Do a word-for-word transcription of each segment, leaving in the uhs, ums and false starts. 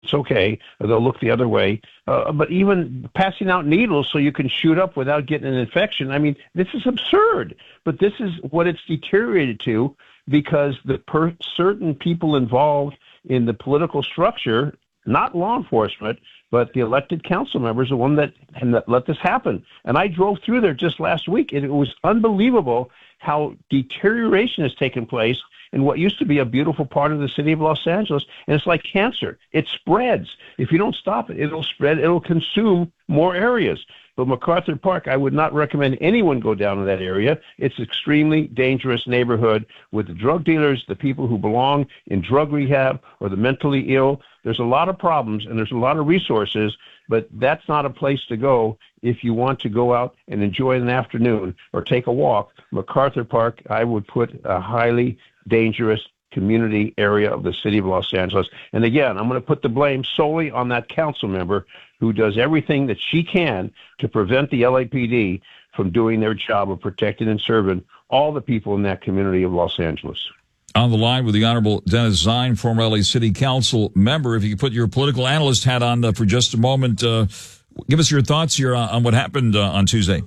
it's okay. They'll look the other way. Uh, but even passing out needles so you can shoot up without getting an infection, I mean, this is absurd. But this is what it's deteriorated to because the per- certain people involved in the political structure, not law enforcement, but the elected council members are the one that, and that let this happen. And I drove through there just last week, and it was unbelievable how deterioration has taken place in what used to be a beautiful part of the city of Los Angeles, and it's like cancer. It spreads. If you don't stop it, it'll spread. It'll consume more areas. But MacArthur Park, I would not recommend anyone go down to that area. It's an extremely dangerous neighborhood with the drug dealers, the people who belong in drug rehab, or the mentally ill. There's a lot of problems, and there's a lot of resources, but that's not a place to go if you want to go out and enjoy an afternoon or take a walk. MacArthur Park, I would put a highly dangerous community area of the city of Los Angeles. And again, I'm going to put the blame solely on that council member who does everything that she can to prevent the L A P D from doing their job of protecting and serving all the people in that community of Los Angeles. On the line with the Honorable Dennis Zine, former L A City Council member. If you could put your political analyst hat on uh, for just a moment, uh, give us your thoughts here on, on what happened uh, on Tuesday.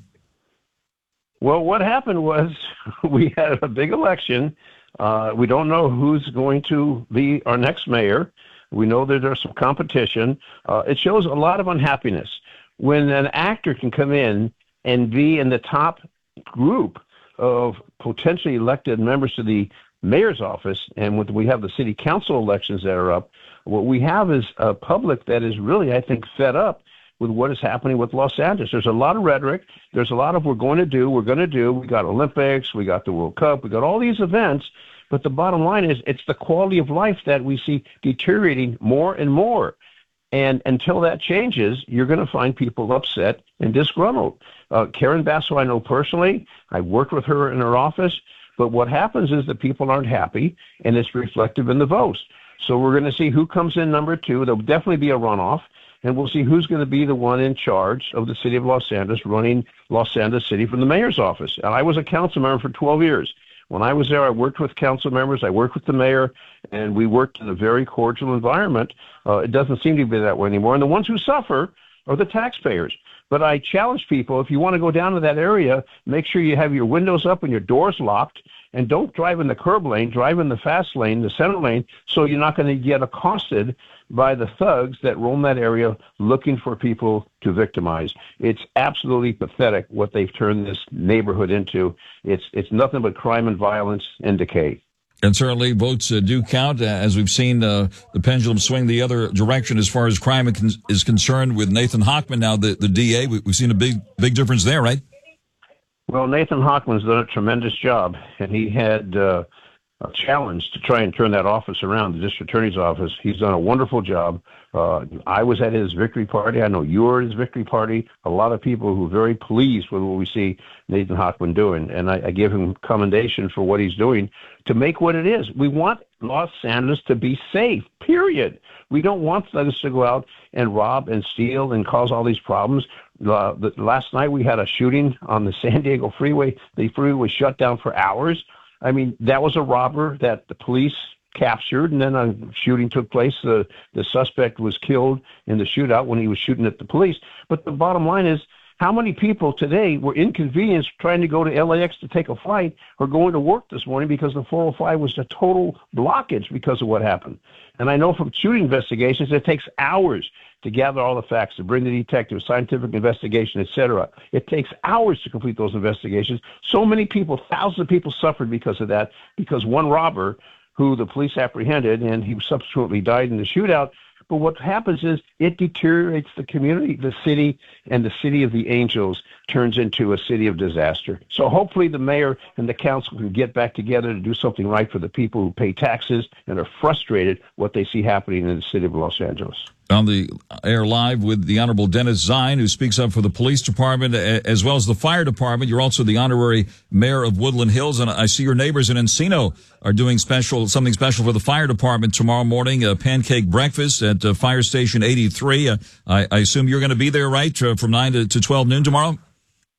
Well, what happened was we had a big election. Uh, we don't know who's going to be our next mayor. We know that there's some competition. Uh, it shows a lot of unhappiness. When an actor can come in and be in the top group of potentially elected members to the mayor's office, and when we have the city council elections that are up, what we have is a public that is really, I think, fed up with what is happening with Los Angeles. There's a lot of rhetoric. There's a lot of we're going to do, we're going to do. We got Olympics, we got the World Cup, we got all these events. But the bottom line is it's the quality of life that we see deteriorating more and more. And until that changes, you're going to find people upset and disgruntled. Uh, Karen Basso, I know personally. I worked with her in her office. But what happens is that people aren't happy, and it's reflective in the votes. So we're going to see who comes in number two. There'll definitely be a runoff, and we'll see who's going to be the one in charge of the city of Los Angeles, running Los Angeles City from the mayor's office. And I was a council member for twelve years. When I was there, I worked with council members, I worked with the mayor, and we worked in a very cordial environment. Uh, it doesn't seem to be that way anymore. And the ones who suffer are the taxpayers. But I challenge people, if you want to go down to that area, make sure you have your windows up and your doors locked, and don't drive in the curb lane, drive in the fast lane, the center lane, so you're not going to get accosted by the thugs that roam that area looking for people to victimize. It's absolutely pathetic what they've turned this neighborhood into. It's it's nothing but crime and violence and decay. And certainly votes uh, do count, uh, as we've seen uh, the pendulum swing the other direction as far as crime is concerned with Nathan Hochman, now the, the D A. We've seen a big, big difference there, right? Well, Nathan Hochman's done a tremendous job, and he had uh, a challenge to try and turn that office around, the district attorney's office. He's done a wonderful job. Uh, I was at his victory party. I know you were at his victory party. A lot of people who are very pleased with what we see Nathan Hochman doing, and I, I give him commendation for what he's doing to make what it is. We want Los Angeles to be safe, period. We don't want thugs to go out and rob and steal and cause all these problems. Uh, the, last night we had a shooting on the San Diego freeway. The freeway was shut down for hours. I mean, that was a robber that the police captured, and then a shooting took place. The, the suspect was killed in the shootout when he was shooting at the police. But the bottom line is, how many people today were inconvenienced trying to go to L A X to take a flight or going to work this morning because the four oh five was a total blockage because of what happened? And I know from shooting investigations, it takes hours to gather all the facts, to bring the detectives, scientific investigation, et cetera. It takes hours to complete those investigations. So many people, thousands of people suffered because of that, because one robber who the police apprehended, and he subsequently died in the shootout. But what happens is it deteriorates the community, the city, and the city of the angels turns into a city of disaster. So hopefully the mayor and the council can get back together to do something right for the people who pay taxes and are frustrated what they see happening in the city of Los Angeles. On the air live with the Honorable Dennis Zine, who speaks up for the police department as well as the fire department. You're also the honorary mayor of Woodland Hills, and I see your neighbors in Encino are doing special, something special for the fire department tomorrow morning, a pancake breakfast at uh, Fire Station eighty-three. Uh, I, I assume you're going to be there, right, uh, from nine to, to twelve noon tomorrow?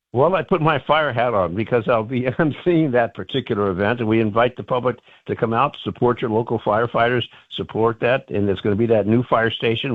Well, I put my fire hat on because I'll be emceeing that particular event, and we invite the public to come out, support your local firefighters, support that, and there's going to be that new fire station